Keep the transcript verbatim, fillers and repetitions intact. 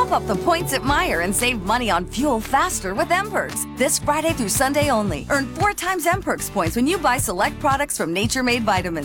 Top up the points at Meijer and save money on fuel faster with M Perks. This Friday through Sunday only. Earn four times M Perks points when you buy select products from Nature Made Vitamins.